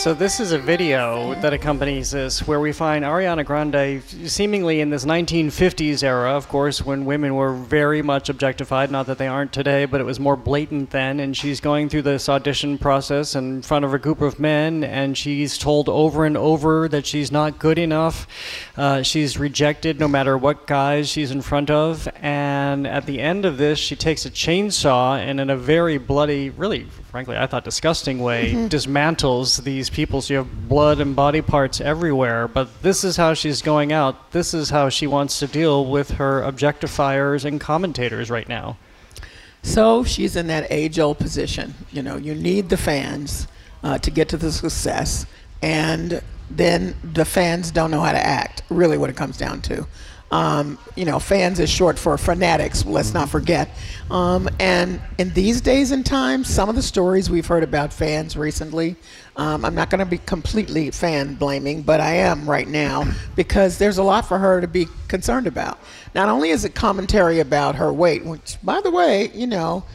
So this is a video that accompanies this where we find Ariana Grande seemingly in this 1950s era, of course, when women were very much objectified. Not that they aren't today, but it was more blatant then. And she's going through this audition process in front of a group of men, and she's told over and over that she's not good enough. She's rejected no matter what guys she's in front of. And at the end of this, she takes a chainsaw and in a very bloody, really, frankly, I thought disgusting way, dismantles these people. So you have blood and body parts everywhere. But this is how she's going out. This is how she wants to deal with her objectifiers and commentators right now. So she's in that age-old position. You know, you need the fans to get to the success. And then the fans don't know how to act, really what it comes down to. You know, fans is short for fanatics, let's not forget. And in these days and times, some of the stories we've heard about fans recently, I'm not going to be completely fan blaming, but I am right now because there's a lot for her to be concerned about. Not only is it commentary about her weight, which, by the way, you know,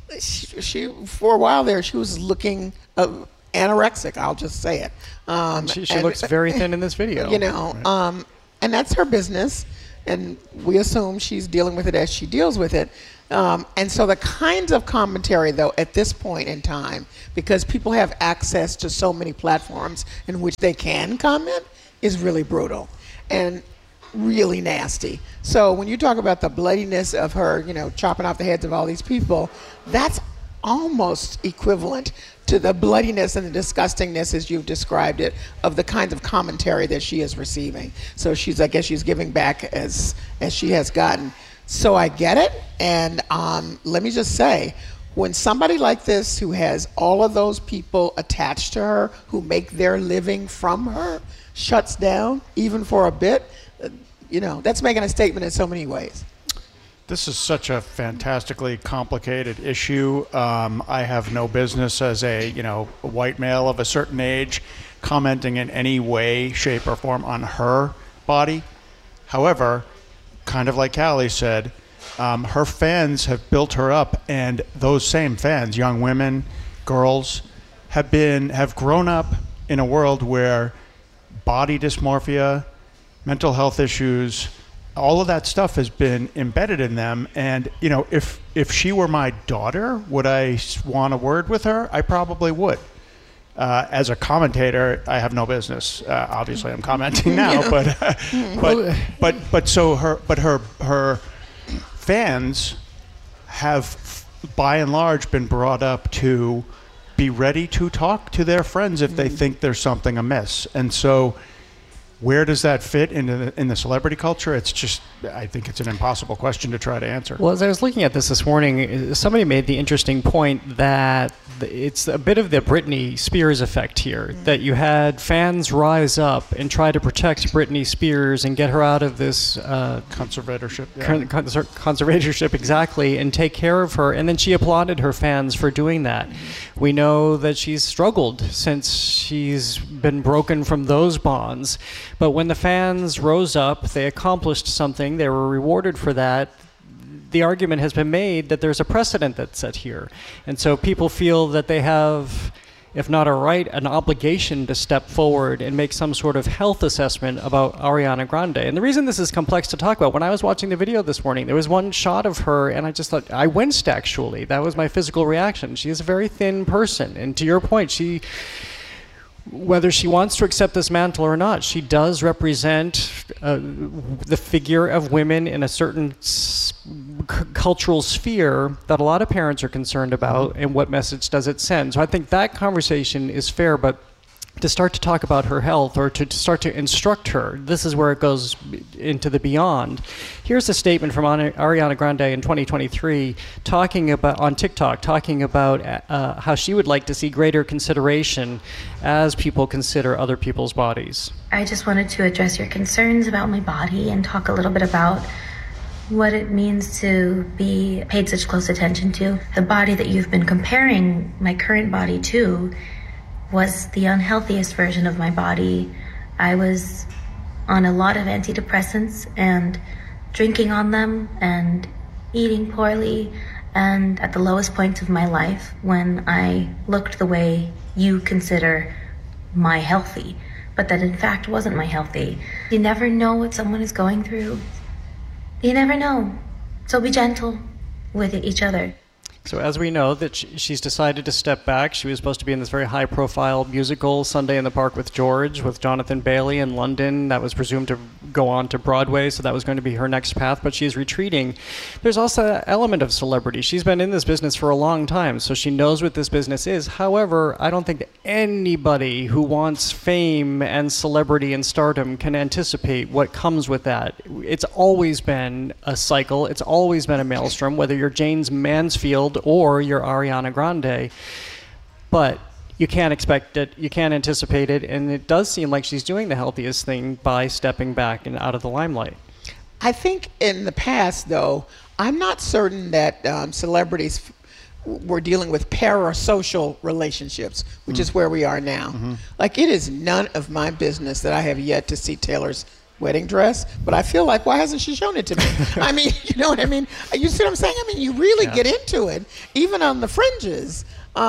she for a while there, she was looking anorexic, I'll just say it. She looks very thin in this video. You know, right. And that's her business. And we assume she's dealing with it as she deals with it. And so the kinds of commentary, though, at this point in time, because people have access to so many platforms in which they can comment, is really brutal and really nasty. So when you talk about the bloodiness of her, you know, chopping off the heads of all these people, that's almost equivalent to the bloodiness and the disgustingness, as you've described it, of the kinds of commentary that she is receiving. So I guess she's giving back as she has gotten. So I get it, and let me just say, when somebody like this, who has all of those people attached to her, who make their living from her, shuts down, even for a bit, you know, that's making a statement in so many ways. This is such a fantastically complicated issue. I have no business as a white male of a certain age commenting in any way, shape, or form on her body. However, kind of like Callie said, her fans have built her up, and those same fans, young women, girls, have grown up in a world where body dysmorphia, mental health issues, all of that stuff has been embedded in them. And, you know, if she were my daughter, would I want a word with her? I probably would. As a commentator, I have no business. Obviously, I'm commenting now, but her fans have, by and large, been brought up to be ready to talk to their friends if they think there's something amiss. And so, where does that fit in the celebrity culture? It's just, I think it's an impossible question to try to answer. Well, as I was looking at this morning, somebody made the interesting point that it's a bit of the Britney Spears effect here, that you had fans rise up and try to protect Britney Spears and get her out of this conservatorship. Conservatorship, exactly, and take care of her. And then she applauded her fans for doing that. We know that she's struggled since she's been broken from those bonds. But when the fans rose up, they accomplished something, they were rewarded for that. The argument has been made that there's a precedent that's set here. And so people feel that they have, if not a right, an obligation to step forward and make some sort of health assessment about Ariana Grande. And the reason this is complex to talk about, when I was watching the video this morning, there was one shot of her, and I just thought, I winced actually. That was my physical reaction. She is a very thin person. And to your point, whether she wants to accept this mantle or not, she does represent the figure of women in a certain cultural sphere that a lot of parents are concerned about, and what message does it send. So I think that conversation is fair, but to start to talk about her health or to start to instruct her, this is where it goes into the beyond. Here's a statement from Ariana Grande in 2023 on TikTok, talking about how she would like to see greater consideration as people consider other people's bodies. I just wanted to address your concerns about my body and talk a little bit about what it means to be paid such close attention to. The body that you've been comparing my current body to was the unhealthiest version of my body. I was on a lot of antidepressants and drinking on them and eating poorly, and at the lowest point of my life when I looked the way you consider my healthy, but that in fact wasn't my healthy. You never know what someone is going through. You never know. So be gentle with each other. So as we know that she's decided to step back, she was supposed to be in this very high-profile musical, Sunday in the Park with George, with Jonathan Bailey in London. That was presumed to go on to Broadway, so that was going to be her next path, but she's retreating. There's also an element of celebrity. She's been in this business for a long time, so she knows what this business is. However, I don't think that anybody who wants fame and celebrity and stardom can anticipate what comes with that. It's always been a cycle. It's always been a maelstrom, whether you're James Mansfield or you're Ariana Grande, but you can't expect it, you can't anticipate it, and it does seem like she's doing the healthiest thing by stepping back and out of the limelight. I think in the past, though, I'm not certain that celebrities were dealing with parasocial relationships, which is where we are now. Like, it is none of my business that I have yet to see Taylor's wedding dress, but I feel like, why hasn't she shown it to me? I mean, you know what I mean? You see what I'm saying? I mean, you really get into it, even on the fringes.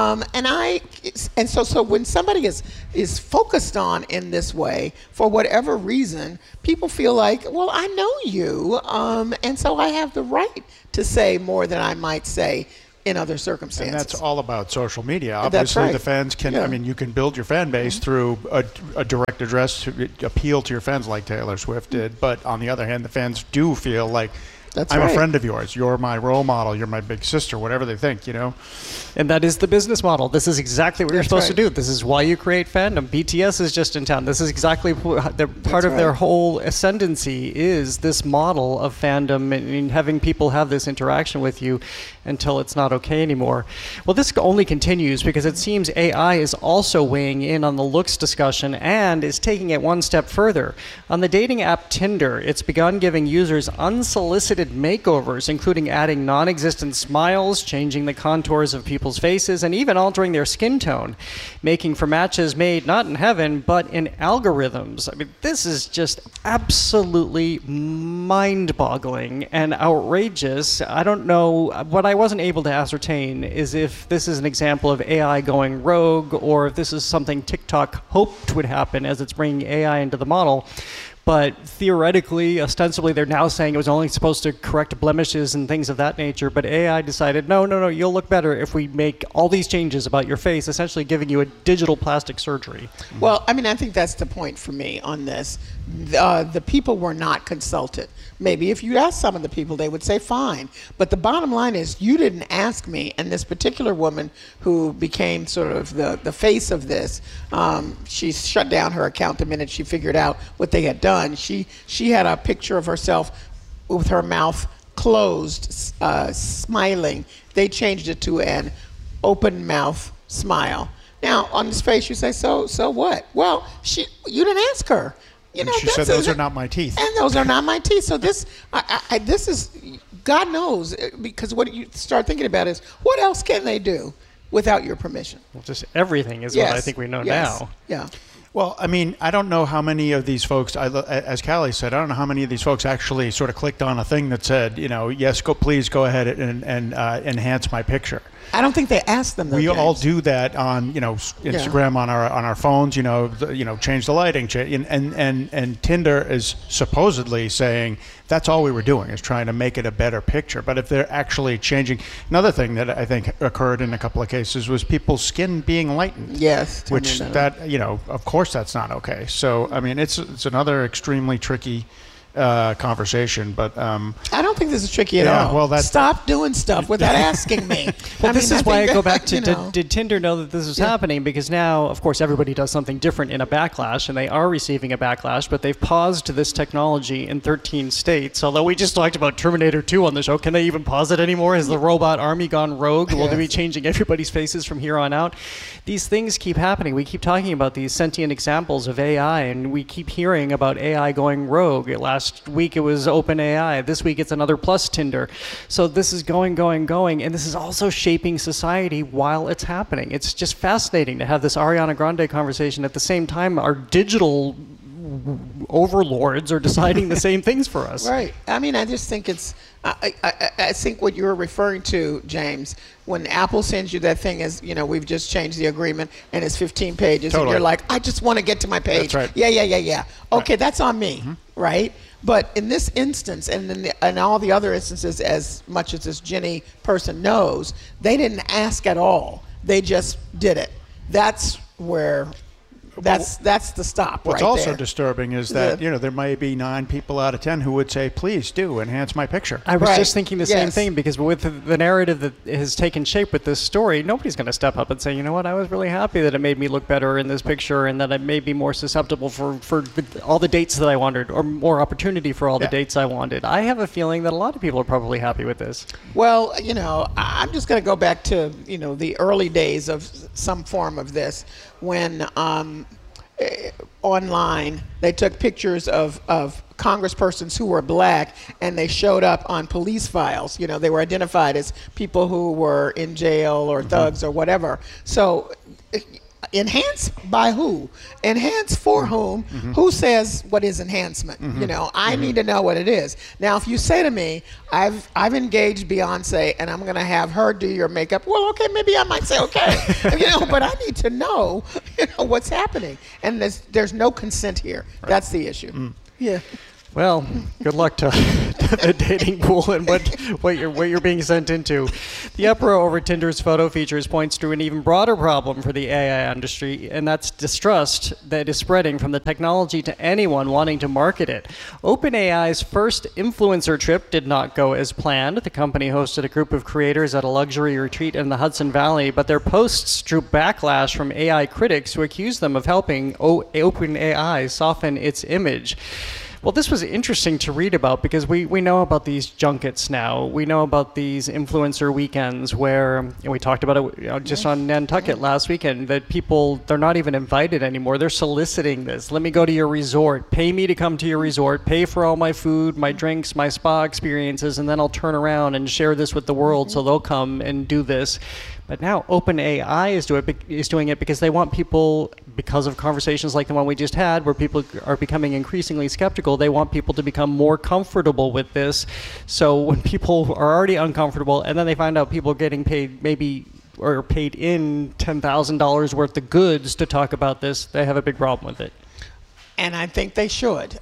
And so when somebody is focused on in this way, for whatever reason, people feel like, well, I know you, and so I have the right to say more than I might say in other circumstances. And that's all about social media. Obviously, right. The fans can, I mean, you can build your fan base through a direct address to appeal to your fans like Taylor Swift did. But on the other hand, the fans do feel like, I'm a friend of yours. You're my role model. You're my big sister, whatever they think, you know? And that is the business model. This is exactly what you're supposed to do. This is why you create fandom. BTS is just in town. This is exactly part of their whole ascendancy is this model of fandom and having people have this interaction with you until it's not okay anymore. Well, this only continues because it seems AI is also weighing in on the looks discussion and is taking it one step further. On the dating app Tinder, it's begun giving users unsolicited makeovers, including adding non-existent smiles, changing the contours of people's faces, and even altering their skin tone, making for matches made not in heaven, but in algorithms. I mean, this is just absolutely mind-boggling and outrageous. I don't know. What I wasn't able to ascertain is if this is an example of AI going rogue or if this is something TikTok hoped would happen as it's bringing AI into the model. But theoretically, ostensibly, they're now saying it was only supposed to correct blemishes and things of that nature. But AI decided, no, you'll look better if we make all these changes about your face, essentially giving you a digital plastic surgery. Well, I mean, I think that's the point for me on this. The people were not consulted. Maybe if you asked some of the people, they would say fine. But the bottom line is you didn't ask me. And this particular woman who became sort of the face of this, she shut down her account the minute she figured out what they had done. She had a picture of herself with her mouth closed, smiling. They changed it to an open mouth smile. Now, on this face, you say, so what? Well, you didn't ask her. You know, she said, those are not my teeth. And those are not my teeth. So this is, God knows, because what you start thinking about is, what else can they do without your permission? Well, just everything is what I think we know now. Yeah. Well, I mean, I don't know how many of these folks, as Callie said, I don't know how many of these folks actually sort of clicked on a thing that said, you know, yes, please go ahead and enhance my picture. I don't think they asked them. We all do that on, you know, Instagram on our phones. You know, change the lighting, and Tinder is supposedly saying that's all we were doing is trying to make it a better picture. But if they're actually changing, another thing that I think occurred in a couple of cases was people's skin being lightened. Yes, which that you know, of course, that's not okay. So I mean, it's another extremely tricky conversation, but I don't think this is tricky at all. Well, stop doing stuff without asking me. Well, this is why I go back to did Tinder know that this was happening? Because now, of course, everybody does something different in a backlash, and they are receiving a backlash, but they've paused this technology in 13 states. Although we just talked about Terminator 2 on the show, can they even pause it anymore? Has the robot army gone rogue? Will they be changing everybody's faces from here on out? These things keep happening. We keep talking about these sentient examples of AI, and we keep hearing about AI going rogue. Last week it was OpenAI. This week it's another plus Tinder. So this is going, and this is also shaping society while it's happening. It's just fascinating to have this Ariana Grande conversation. At the same time, our digital overlords are deciding the same things for us. Right. I mean, I just think it's, I think what you're referring to, James, when Apple sends you that thing is, we've just changed the agreement and it's 15 pages. Totally. And you're like, I just want to get to my page. That's right. Yeah. Okay, Right. that's on me, right? But in this instance, and in all the other instances, as much as this Jenny person knows, they didn't ask at all. They just did it. That's where... That's the stop. What's right also there. disturbing is that there may be 9 people out of 10 who would say, "Please do enhance my picture." I was Right. just thinking the same Yes. thing, because with the narrative that has taken shape with this story, nobody's going to step up and say, you know what, I was really happy that it made me look better in this picture and that it made me more susceptible for all the dates that I wanted, or more opportunity for all the Yeah. dates I wanted. I have a feeling that a lot of people are probably happy with this. Well, I'm just going to go back to, the early days of some form of this when online they took pictures of congresspersons who were black and they showed up on police files. They were identified as people who were in jail or thugs or whatever. So enhance by who? Enhance for whom? Who says what is enhancement? I need to know what it is. Now, if you say to me, I've engaged Beyonce and I'm going to have her do your makeup, well, okay, maybe I might say okay, but I need to know, what's happening. And there's no consent here. Right. That's the issue. Yeah. Well, good luck to the dating pool and what you're being sent into. The uproar over Tinder's photo features points to an even broader problem for the AI industry, and that's distrust that is spreading from the technology to anyone wanting to market it. OpenAI's first influencer trip did not go as planned. The company hosted a group of creators at a luxury retreat in the Hudson Valley, but their posts drew backlash from AI critics who accused them of helping OpenAI soften its image. Well, this was interesting to read about because we know about these junkets now. We know about these influencer weekends where, and we talked about it just on Nantucket last weekend, that people, they're not even invited anymore. They're soliciting this. Let me go to your resort. Pay me to come to your resort. Pay for all my food, my drinks, my spa experiences, and then I'll turn around and share this with the world so they'll come and do this. But now OpenAI is doing it because they want people, because of conversations like the one we just had, where people are becoming increasingly skeptical, they want people to become more comfortable with this. So when people are already uncomfortable and then they find out people are getting paid paid in $10,000 worth of goods to talk about this, they have a big problem with it. And I think they should.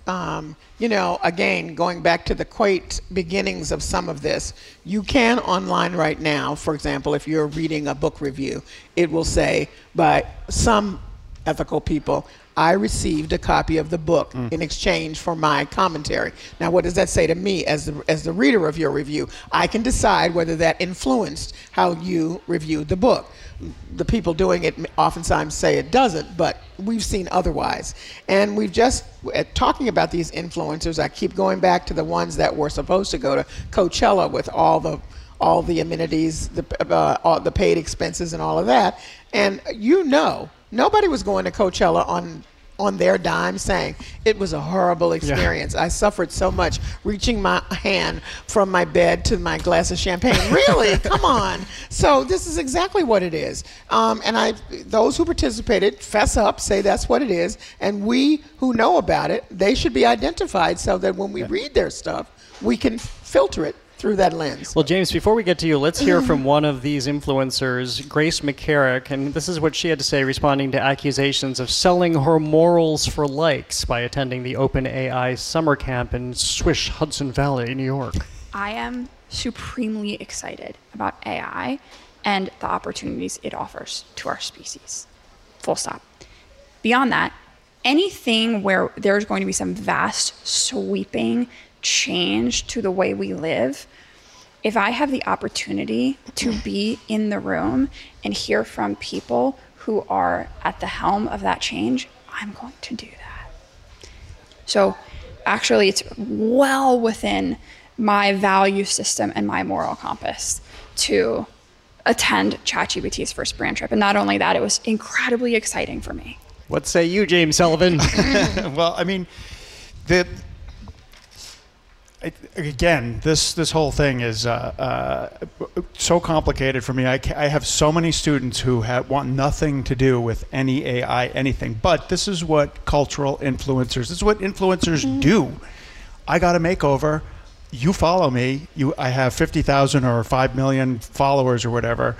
Again, going back to the quaint beginnings of some of this, you can online right now, for example, if you're reading a book review, it will say by some ethical people, I received a copy of the book in exchange for my commentary. Now, what does that say to me as the reader of your review? I can decide whether that influenced how you reviewed the book. The people doing it oftentimes say it doesn't, but we've seen otherwise. And we've just, talking about these influencers, I keep going back to the ones that were supposed to go to Coachella with all the amenities, all the paid expenses and all of that. And nobody was going to Coachella on their dime saying it was a horrible experience. Yeah. I suffered so much reaching my hand from my bed to my glass of champagne. Really? Come on. So this is exactly what it is. And those who participated fess up, say that's what it is. And we who know about it, they should be identified so that when we read their stuff, we can filter it through that lens. Well, James, before we get to you, let's hear from one of these influencers, Grace McCarrick, and this is what she had to say responding to accusations of selling her morals for likes by attending the OpenAI summer camp in Swish, Hudson Valley, New York. I am supremely excited about AI and the opportunities it offers to our species. Full stop. Beyond that, anything where there's going to be some vast, sweeping change to the way we live, if I have the opportunity to be in the room and hear from people who are at the helm of that change, I'm going to do that. So actually, it's well within my value system and my moral compass to attend ChatGPT's first brand trip. And not only that, it was incredibly exciting for me. What say you, James Sullivan? Well, I mean, again, this whole thing is so complicated for me. I have so many students who want nothing to do with any AI, anything. But this is what cultural influencers, this is what influencers do. I got a makeover. You follow me. I have 50,000 or 5 million followers or whatever.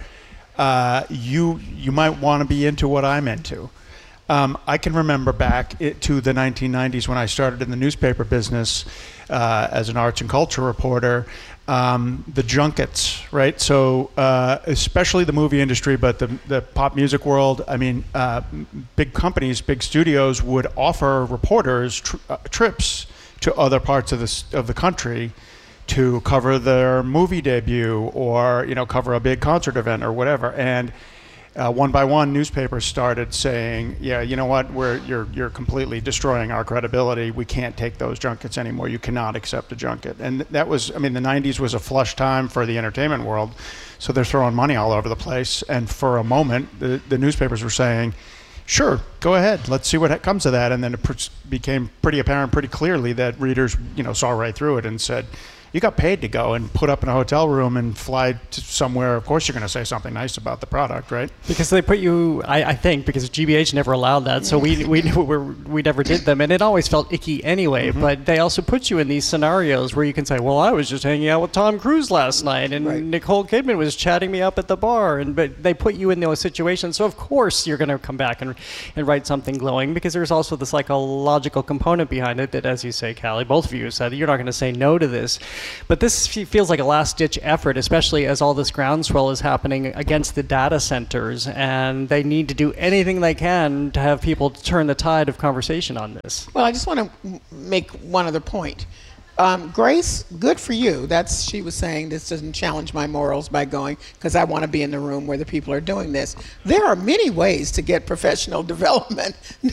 You might want to be into what I'm into. I can remember back to the 1990s when I started in the newspaper business as an arts and culture reporter, the junkets, right? So especially the movie industry, but the pop music world, I mean, big companies, big studios would offer reporters trips to other parts of the country to cover their movie debut or, cover a big concert event or whatever. And one by one, newspapers started saying, "Yeah, you know what? You're completely destroying our credibility. We can't take those junkets anymore. You cannot accept a junket." And that was, the '90s was a flush time for the entertainment world, so they're throwing money all over the place. And for a moment, the newspapers were saying, "Sure, go ahead. Let's see what comes of that." And then it became pretty apparent, pretty clearly that readers, saw right through it and said, "You got paid to go and put up in a hotel room and fly to somewhere. Of course, you're going to say something nice about the product, right?" Because they put you, I think, because GBH never allowed that, so we never did them, and it always felt icky anyway. Mm-hmm. But they also put you in these scenarios where you can say, "Well, I was just hanging out with Tom Cruise last night, and Nicole Kidman was chatting me up at the bar," but they put you in those situations, so of course you're going to come back and write something glowing, because there's also the psychological component behind it that, as you say, Callie, both of you said, you're not going to say no to this. But this feels like a last-ditch effort, especially as all this groundswell is happening against the data centers, and they need to do anything they can to have people turn the tide of conversation on this. Well, I just want to make one other point. Grace, good for you. She was saying, this doesn't challenge my morals by going, because I want to be in the room where the people are doing this. There are many ways to get professional development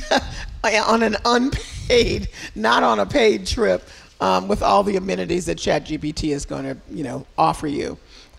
on an unpaid, not on a paid trip. With all the amenities that ChatGPT is going to, offer you.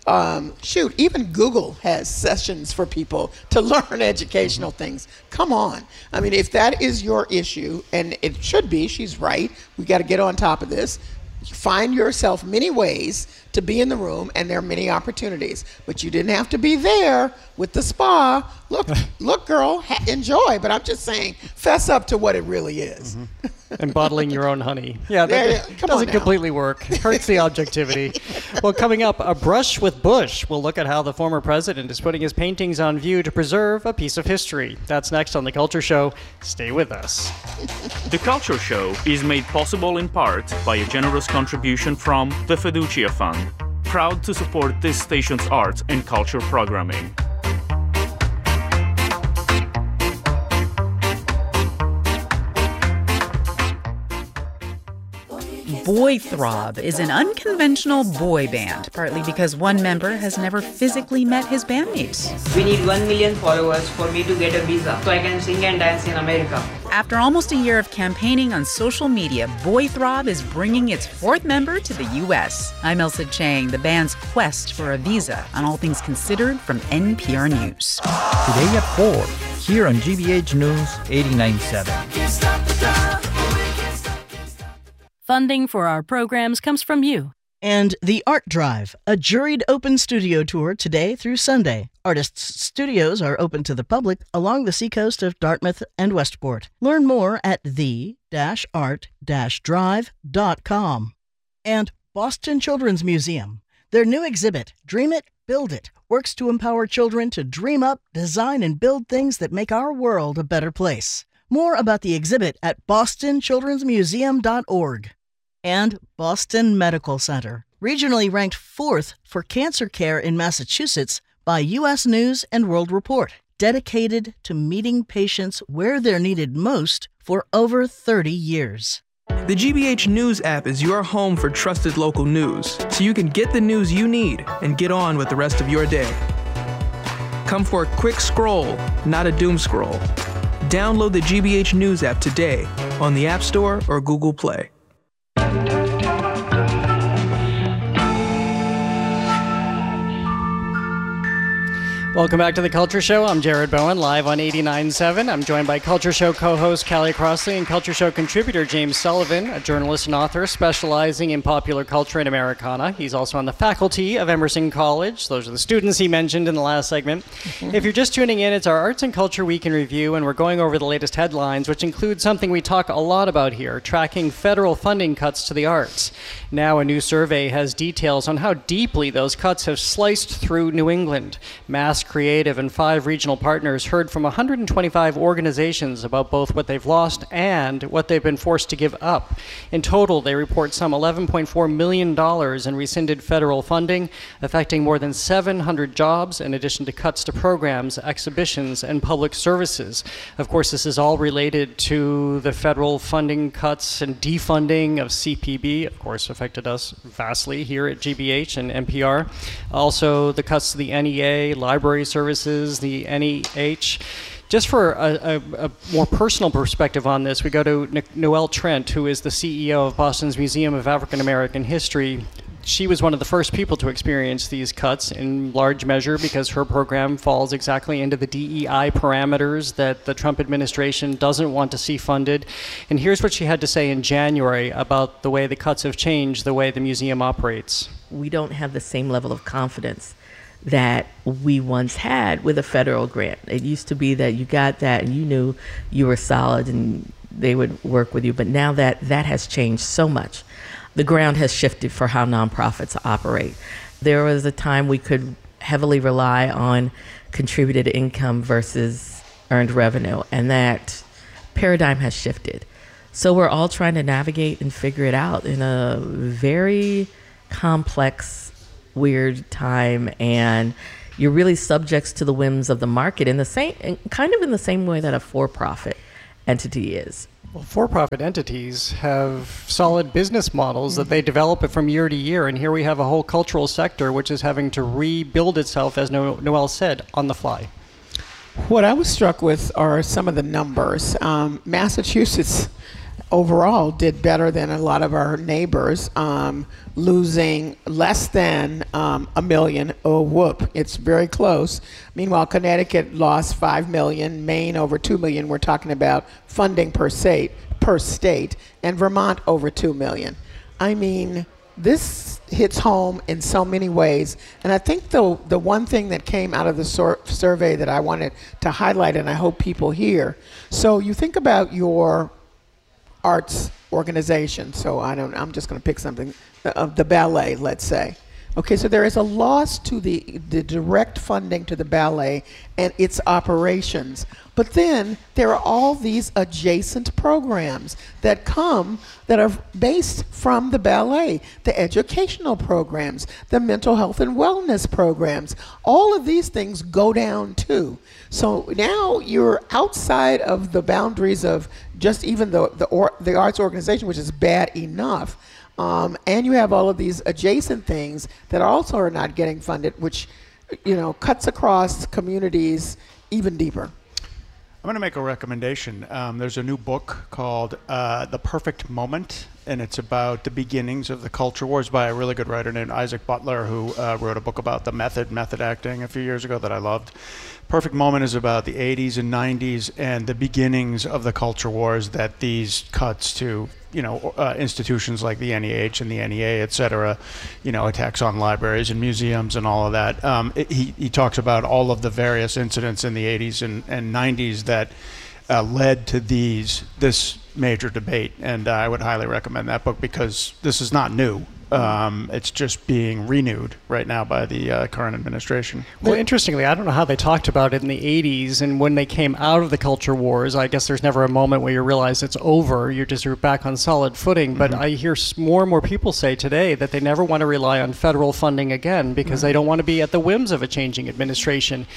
Even Google has sessions for people to learn educational things. Come on. If that is your issue, and it should be, she's right, we got to get on top of this. Find yourself many ways to be in the room, and there are many opportunities. But you didn't have to be there with the spa. Look, girl, enjoy. But I'm just saying, fess up to what it really is. Mm-hmm. And bottling your own honey. Yeah, that doesn't completely work. Hurts the objectivity. Well, coming up, A Brush with Bush. We'll look at how the former president is putting his paintings on view to preserve a piece of history. That's next on The Culture Show. Stay with us. The Culture Show is made possible in part by a generous contribution from the Fiducia Fund, proud to support this station's arts and culture programming. Boy Throb is an unconventional boy band, partly because one member has never physically met his bandmates. We need 1 million followers for me to get a visa, so I can sing and dance in America. After almost a year of campaigning on social media, Boy Throb is bringing its fourth member to the U.S. I'm Elsa Chang, the band's quest for a visa on All Things Considered from NPR News. Today at 4, here on GBH News 89.7. Funding for our programs comes from you. And The Art Drive, a juried open studio tour today through Sunday. Artists' studios are open to the public along the seacoast of Dartmouth and Westport. Learn more at the-art-drive.com. And Boston Children's Museum. Their new exhibit, Dream It, Build It, works to empower children to dream up, design, and build things that make our world a better place. More about the exhibit at bostonchildrensmuseum.org. And Boston Medical Center, regionally ranked 4th for cancer care in Massachusetts by U.S. News and World Report, dedicated to meeting patients where they're needed most for over 30 years. The GBH News app is your home for trusted local news, so you can get the news you need and get on with the rest of your day. Come for a quick scroll, not a doom scroll. Download the GBH News app today on the App Store or Google Play. Welcome back to The Culture Show. I'm Jared Bowen, live on 89.7. I'm joined by Culture Show co-host Callie Crossley and Culture Show contributor James Sullivan, a journalist and author specializing in popular culture and Americana. He's also on the faculty of Emerson College. Those are the students he mentioned in the last segment. If you're just tuning in, it's our Arts and Culture Week in Review, and we're going over the latest headlines, which include something we talk a lot about here, tracking federal funding cuts to the arts. Now a new survey has details on how deeply those cuts have sliced through New England. Mass Creative and 5 regional partners heard from 125 organizations about both what they've lost and what they've been forced to give up. In total, they report some $11.4 million in rescinded federal funding, affecting more than 700 jobs, in addition to cuts to programs, exhibitions, and public services. Of course, this is all related to the federal funding cuts and defunding of CPB, of course, affected us vastly here at GBH and NPR. Also, the cuts to the NEA, library services, the NEH. Just for a more personal perspective on this, we go to Noelle Trent, who is the CEO of Boston's Museum of African American History. She was one of the first people to experience these cuts in large measure because her program falls exactly into the DEI parameters that the Trump administration doesn't want to see funded. And here's what she had to say in January about the way the cuts have changed the way the museum operates. We don't have the same level of confidence that we once had with a federal grant. It used to be that you got that and you knew you were solid and they would work with you. But now that has changed so much. The ground has shifted for how nonprofits operate. There was a time we could heavily rely on contributed income versus earned revenue, and that paradigm has shifted. So we're all trying to navigate and figure it out in a very complex, weird time, and you're really subject to the whims of the market in the same, kind of in the same way that a for-profit entity is. Well, for-profit entities have solid business models that they develop from year to year, and here we have a whole cultural sector which is having to rebuild itself, as Noelle said, on the fly. What I was struck with are some of the numbers. Massachusetts overall did better than a lot of our neighbors, losing less than $1 million. Oh, whoop, it's very close. Meanwhile, Connecticut lost $5 million, Maine over $2 million. We're talking about funding per state, and Vermont over $2 million. I mean, this hits home in so many ways. And I think the one thing that came out of the survey that I wanted to highlight, and I hope people hear, so you think about your arts organization. So I'm just going to pick something, the ballet, let's say. Okay, so there is a loss to the direct funding to the ballet and its operations. But then there are all these adjacent programs that are based from the ballet, the educational programs, the mental health and wellness programs. All of these things go down too. So now you're outside of the boundaries of just even the arts organization, which is bad enough. And you have all of these adjacent things that also are not getting funded, which, cuts across communities even deeper. I'm going to make a recommendation. There's a new book called The Perfect Moment, and it's about the beginnings of the culture wars by a really good writer named Isaac Butler, who wrote a book about the method acting a few years ago that I loved. Perfect Moment is about the 80s and 90s and the beginnings of the culture wars that these cuts to institutions like the NEH and the NEA, et cetera, attacks on libraries and museums and all of that. He talks about all of the various incidents in the 80s and 90s that led to this major debate. And I would highly recommend that book because this is not new. It's just being renewed right now by the current administration. Well, interestingly, I don't know how they talked about it in the 80s, and when they came out of the culture wars, I guess there's never a moment where you realize it's over. You're back on solid footing. But I hear more and more people say today that they never want to rely on federal funding again because they don't want to be at the whims of a changing administration.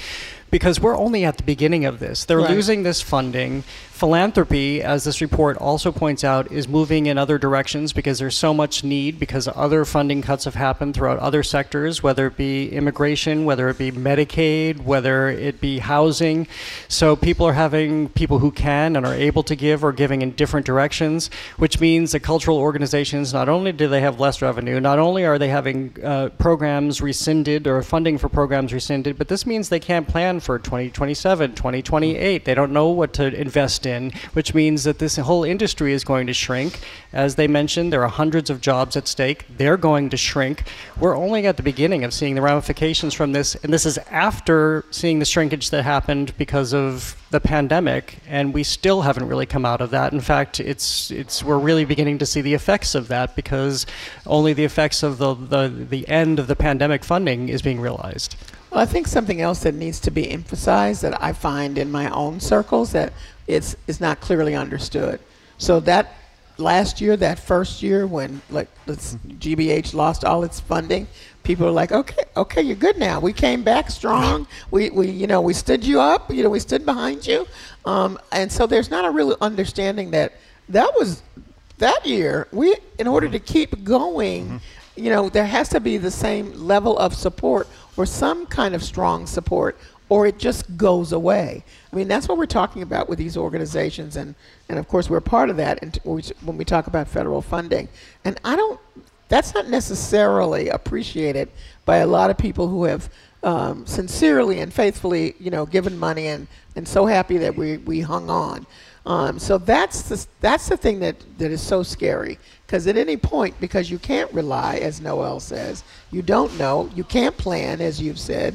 because we're only at the beginning of this. They're losing this funding. Philanthropy, as this report also points out, is moving in other directions because there's so much need, because other funding cuts have happened throughout other sectors, whether it be immigration, whether it be Medicaid, whether it be housing. So people who can and are able to give are giving in different directions, which means that cultural organizations, not only do they have less revenue, not only are they having programs rescinded or funding for programs rescinded, but this means they can't plan for 2027, 2028. They don't know what to invest in, which means that this whole industry is going to shrink. As they mentioned, there are hundreds of jobs at stake. They're going to shrink. We're only at the beginning of seeing the ramifications from this, and this is after seeing the shrinkage that happened because of the pandemic, and we still haven't really come out of that. In fact, we're really beginning to see the effects of that, because only the effects of the end of the pandemic funding is being realized. Well, I think something else that needs to be emphasized that I find in my own circles that is not clearly understood. So that last year, that first year when GBH lost all its funding, people are like, okay, you're good now. We came back strong. We stood you up. We stood behind you. And so there's not a real understanding that was that year. In order to keep going, there has to be the same level of support or some kind of strong support, or it just goes away. I mean, that's what we're talking about with these organizations, and of course we're part of that when we talk about federal funding. And that's not necessarily appreciated by a lot of people who have sincerely and faithfully, given money and so happy that we hung on. So that's the thing that is so scary, because at any point, because you can't rely, as Noel says, you don't know, you can't plan, as you've said,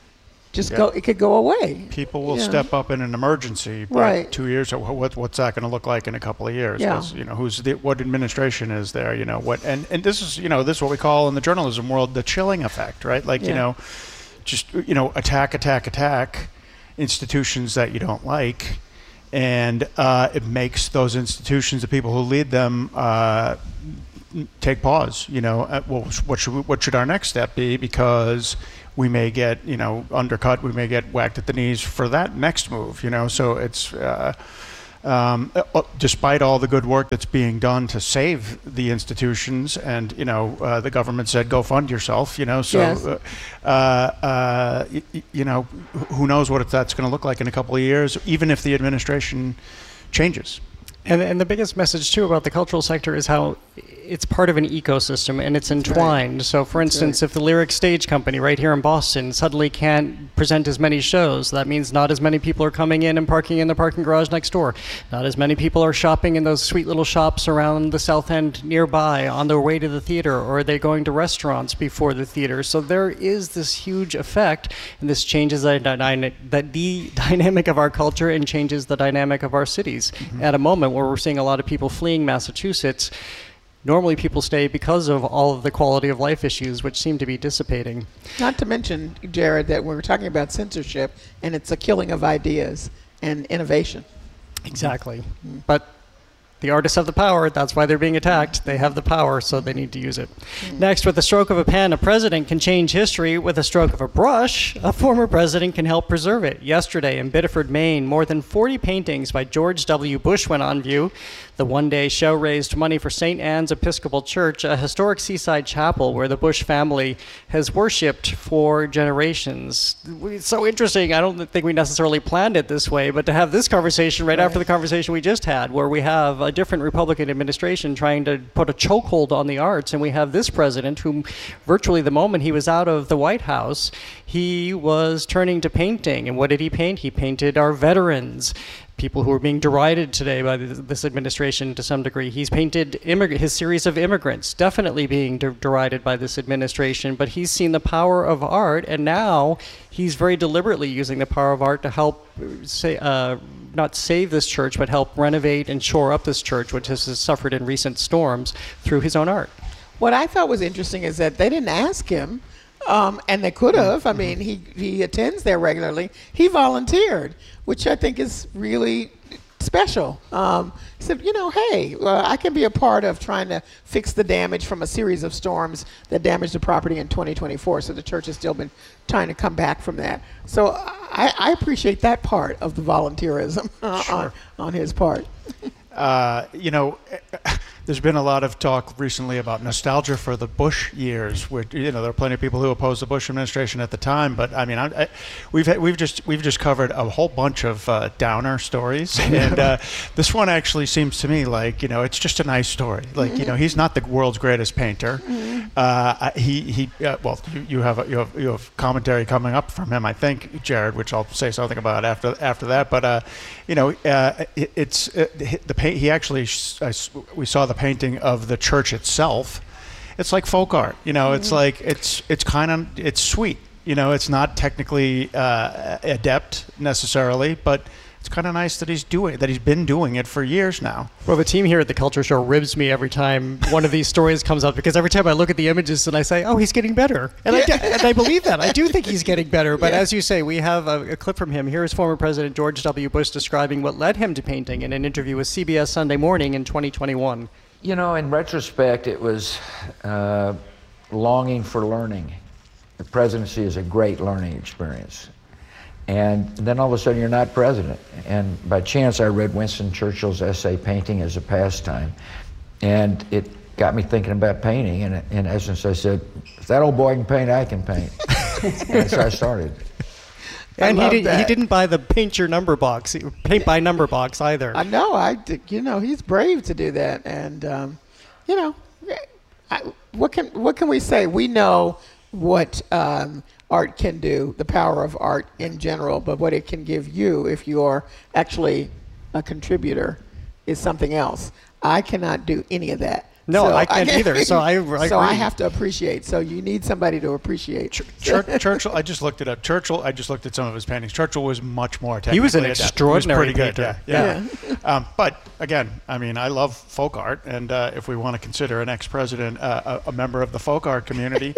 it could go away. People will step up in an emergency, but 2 years, what's that going to look like in a couple of years? Yeah. What administration is there? And this is what we call in the journalism world the chilling effect, right? Attack institutions that you don't like, and it makes those institutions, the people who lead them, take pause. What should our next step be? Because we may get, undercut. We may get whacked at the knees for that next move. So it's despite all the good work that's being done to save the institutions, and the government said go fund yourself. So who knows what that's going to look like in a couple of years, even if the administration changes. And the biggest message, too, about the cultural sector is how it's part of an ecosystem and it's entwined. Right. So, for instance, if the Lyric Stage Company right here in Boston suddenly can't present as many shows, that means not as many people are coming in and parking in the parking garage next door. Not as many people are shopping in those sweet little shops around the South End nearby on their way to the theater, or are they going to restaurants before the theater? So there is this huge effect, and this changes the dynamic of our culture and changes the dynamic of our cities. Mm-hmm. At a moment where we're seeing a lot of people fleeing Massachusetts, normally people stay because of all of the quality of life issues which seem to be dissipating. Not to mention, Jared, that we're talking about censorship, and it's a killing of ideas and innovation. Exactly. Mm-hmm. But the artists have the power. That's why they're being attacked. They have the power, so they need to use it. Mm-hmm. Next, with the stroke of a pen, a president can change history. With a stroke of a brush, a former president can help preserve it. Yesterday in Biddeford, Maine, more than 40 paintings by George W. Bush went on view. The one-day show raised money for St. Anne's Episcopal Church, a historic seaside chapel where the Bush family has worshipped for generations. It's so interesting. I don't think we necessarily planned it this way, but to have this conversation right after the conversation we just had, where we have a different Republican administration trying to put a chokehold on the arts, and we have this president whom virtually the moment he was out of the White House, he was turning to painting. And what did he paint? He painted our veterans, people who are being derided today by this administration to some degree. He's painted his series of immigrants, definitely being derided by this administration, but he's seen the power of art, and now he's very deliberately using the power of art to help not save this church, but help renovate and shore up this church, which has suffered in recent storms, through his own art. What I thought was interesting is that they didn't ask him, and they could have. I mean, he attends there regularly. He volunteered, which I think is really special. He said, hey, I can be a part of trying to fix the damage from a series of storms that damaged the property in 2024. So the church has still been trying to come back from that. So I appreciate that part of the volunteerism on his part. There's been a lot of talk recently about nostalgia for the Bush years. Where there are plenty of people who opposed the Bush administration at the time, but I mean, we've just covered a whole bunch of downer stories, and this one actually seems to me like it's just a nice story. Like he's not the world's greatest painter. You have commentary coming up from him, I think, Jared, which I'll say something about after that. But he actually we saw the painting of the church itself. It's like folk art, it's like it's sweet, it's not technically adept necessarily, but it's kind of nice that he's been doing it for years now. Well, the team here at the Culture Show ribs me every time one of these stories comes up, because every time I look at the images and I say, oh, he's getting better. And I believe that. I do think he's getting better. But as you say, we have a clip from him. Here is former President George W. Bush describing what led him to painting in an interview with CBS Sunday Morning in 2021. In retrospect, it was longing for learning. The presidency is a great learning experience. And then all of a sudden you're not president. And by chance I read Winston Churchill's essay, Painting as a Pastime, and it got me thinking about painting. And in essence I said, if that old boy can paint, I can paint. And so I started. And he didn't buy the paint by number box either. I know. He's brave to do that. And what can we say? We know what art can do, the power of art in general, but what it can give you if you're actually a contributor is something else. I cannot do any of that. No, I can't either. So I have to appreciate. So you need somebody to appreciate. Churchill, I just looked it up. I just looked at some of his paintings. Churchill was much more technically. He was an extraordinary painter. Yeah. But again, I mean, I love folk art, and if we want to consider an ex-president a member of the folk art community,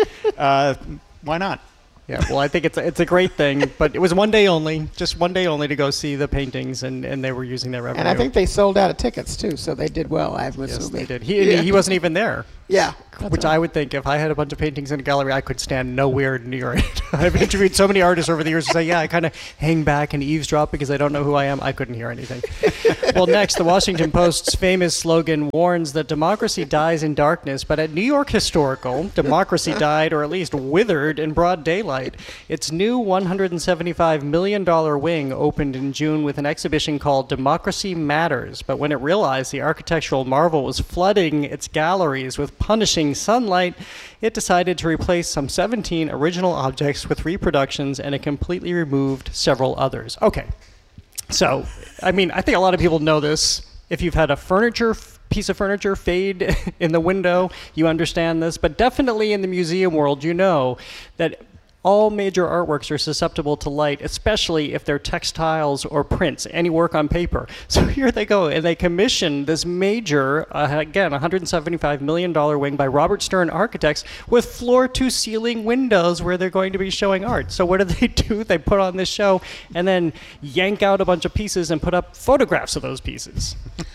why not? Yeah, well, I think it's a great thing, but it was just one day only to go see the paintings, and they were using their revenue. And I think they sold out of tickets too, so they did well. Yes, they did. He wasn't even there. Yeah. Which I would think if I had a bunch of paintings in a gallery, I could stand nowhere near it. I've interviewed so many artists over the years who say, I kind of hang back and eavesdrop because I don't know who I am. I couldn't hear anything. Well, next, the Washington Post's famous slogan warns that democracy dies in darkness, but at New York Historical, democracy died, or at least withered, in broad daylight. Its new $175 million wing opened in June with an exhibition called Democracy Matters, but when it realized the architectural marvel was flooding its galleries with punishing sunlight, it decided to replace some 17 original objects with reproductions, and it completely removed several others. Okay, so, I mean, I think a lot of people know this. If you've had a piece of furniture fade in the window, you understand this, but definitely in the museum world, you know that all major artworks are susceptible to light, especially if they're textiles or prints, any work on paper. So here they go, and they commissioned this major, again, $175 million wing by Robert Stern Architects with floor-to-ceiling windows where they're going to be showing art. So what do? They put on this show and then yank out a bunch of pieces and put up photographs of those pieces.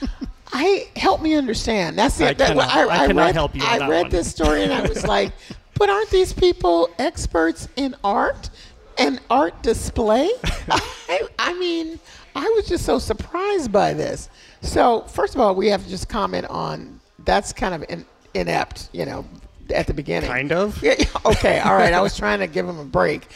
Help me understand. That's it. I cannot help you on that I read one. this story and I was like, but aren't these people experts in art and art display? I mean, I was just so surprised by this. So, first of all, we have to just comment on that's kind of inept, at the beginning. Kind of? Yeah, okay, all right. I was trying to give them a break.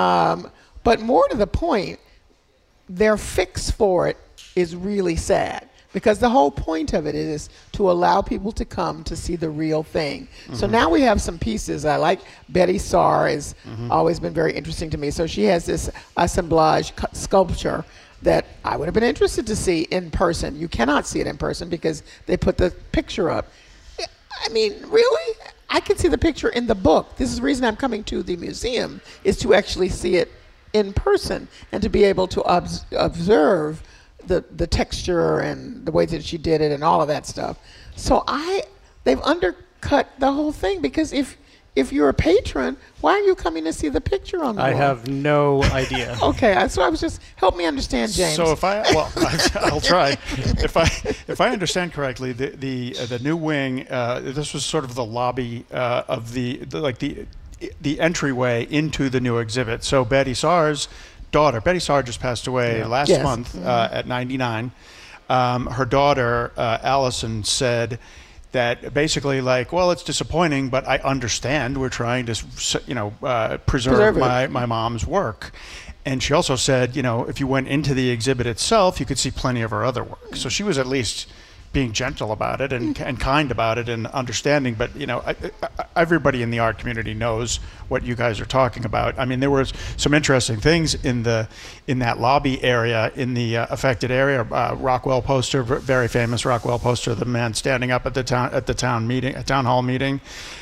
But more to the point, their fix for it is really sad. Because the whole point of it is to allow people to come to see the real thing. Mm-hmm. So now we have some pieces. I like Betty Saar has always been very interesting to me. So she has this assemblage sculpture that I would have been interested to see in person. You cannot see it in person because they put the picture up. I mean, really? I can see the picture in the book. This is the reason I'm coming to the museum, is to actually see it in person and to be able to observe the texture and the way that she did it and all of that stuff. So they've undercut the whole thing, because if you're a patron, why are you coming to see the picture on the wall? I have no idea. Okay, so I was just, help me understand, James. So I'll try. If I understand correctly, the new wing, this was sort of the lobby of the entryway into the new exhibit. So Betty Saar's daughter, Betty Saar, just passed away last month at 99. Her daughter, Allison, said that basically like, well, it's disappointing, but I understand. We're trying to, preserve my mom's work. And she also said, if you went into the exhibit itself, you could see plenty of her other work. So she was at least being gentle about it and kind about it and understanding. But, everybody in the art community knows what you guys are talking about. I mean, there was some interesting things in that lobby area, in the affected area. Rockwell poster, very famous Rockwell poster, the man standing up at the town hall meeting.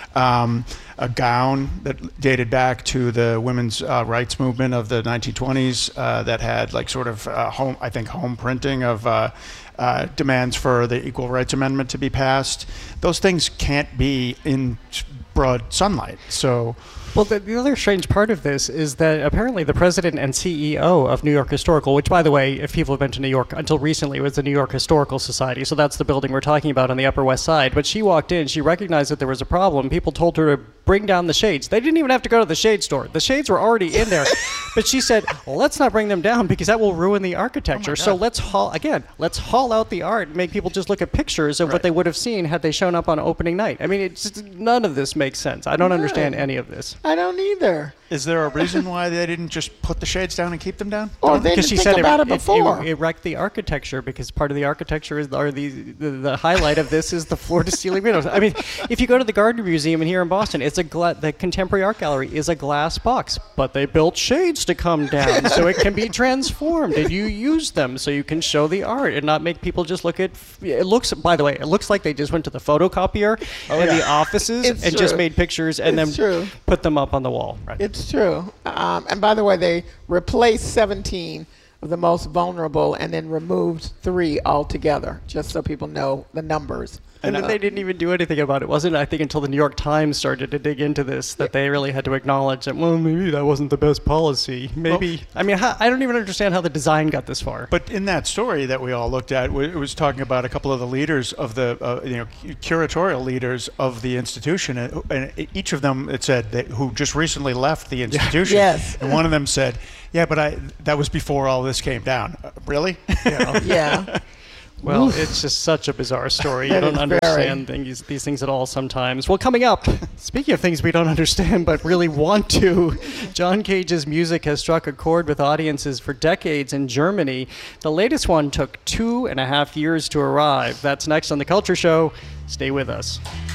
A gown that dated back to the women's rights movement of the 1920s that had like sort of home printing of demands for the Equal Rights Amendment to be passed. Those things can't be in broad sunlight. So. Well, the other strange part of this is that apparently the president and CEO of New York Historical, which, by the way, if people have been to New York, until recently it was the New York Historical Society, so that's the building we're talking about on the Upper West Side. But she walked in, she recognized that there was a problem. People told her to bring down the shades. They didn't even have to go to the shade store. The shades were already in there. But she said, well, let's not bring them down because that will ruin the architecture. So let's haul out the art and make people just look at pictures of what they would have seen had they shown up on opening night. I mean, none of this makes sense. I don't understand any of this. I don't either. Is there a reason why they didn't just put the shades down and keep them down? Or they didn't think about it before. It wrecked the architecture because part of the architecture the highlight of this is the floor-to-ceiling windows. I mean, if you go to the Gardner Museum here in Boston, the Contemporary Art Gallery is a glass box, but they built shades to come down so it can be transformed, and you use them so you can show the art and not make people just look at. It looks like they just went to the photocopier the offices and just made pictures and then put them up on the wall. Right. It's true. And by the way, they replaced 17 of the most vulnerable and then removed 3 altogether, just so people know the numbers. And then they didn't even do anything about it. Wasn't, I think, until the New York Times started to dig into this that they really had to acknowledge that, well, maybe that wasn't the best policy. Maybe. I mean, I don't even understand how the design got this far. But in that story that we all looked at, it was talking about a couple of the leaders of the, curatorial leaders of the institution. And each of them, it said, who just recently left the institution. Yes. And one of them said, yeah, but that was before all this came down. Really? Yeah. Well, it's just such a bizarre story. You don't understand these things at all sometimes. Well, coming up, speaking of things we don't understand but really want to, John Cage's music has struck a chord with audiences for decades in Germany. The latest one took 2.5 years to arrive. That's next on The Culture Show. Stay with us.